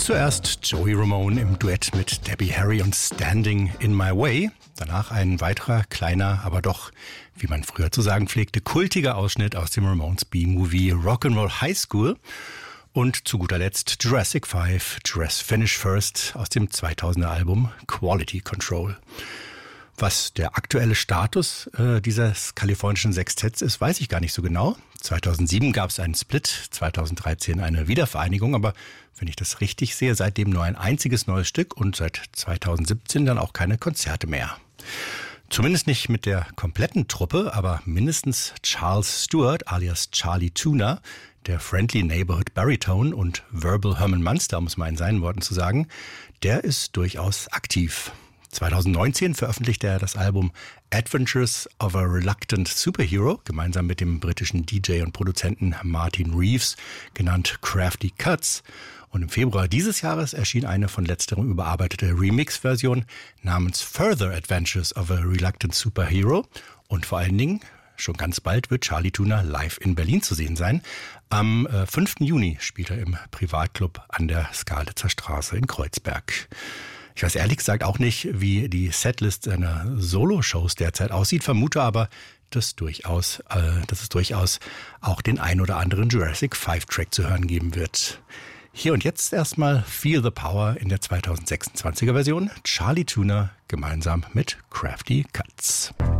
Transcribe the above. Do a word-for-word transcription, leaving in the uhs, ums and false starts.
Zuerst Joey Ramone im Duett mit Debbie Harry und Standing in My Way. Danach ein weiterer, kleiner, aber doch, wie man früher zu sagen pflegte, kultiger Ausschnitt aus dem Ramones B-Movie Rock'n'Roll High School. Und zu guter Letzt Jurassic five, Dress Finish First aus dem zweitausender Album Quality Control. Was der aktuelle Status äh, dieses kalifornischen Sextetts ist, weiß ich gar nicht so genau. zweitausendsieben gab es einen Split, zweitausenddreizehn eine Wiedervereinigung, aber wenn ich das richtig sehe, seitdem nur ein einziges neues Stück und seit zweitausendsiebzehn dann auch keine Konzerte mehr. Zumindest nicht mit der kompletten Truppe, aber mindestens Charles Stewart alias Charlie Tuna, der Friendly Neighborhood Baritone und Verbal Herman Munster, um es mal in seinen Worten zu sagen, der ist durchaus aktiv. zweitausendneunzehn veröffentlichte er das Album Adventures of a Reluctant Superhero, gemeinsam mit dem britischen D J und Produzenten Martin Reeves, genannt Crafty Cuts. Und im Februar dieses Jahres erschien eine von letzterem überarbeitete Remix-Version namens Further Adventures of a Reluctant Superhero. Und vor allen Dingen, schon ganz bald wird Charlie Tuna live in Berlin zu sehen sein. Am äh, fünften Juni spielt er im Privatclub an der Skalitzer Straße in Kreuzberg. Ich weiß ehrlich gesagt auch nicht, wie die Setlist seiner Solo-Shows derzeit aussieht, vermute aber, dass, durchaus, äh, dass es durchaus auch den ein oder anderen Jurassic five Track zu hören geben wird. Hier und jetzt erstmal Feel the Power in der zweitausendsechsundzwanziger Version. Charlie Tuna gemeinsam mit Crafty Cuts.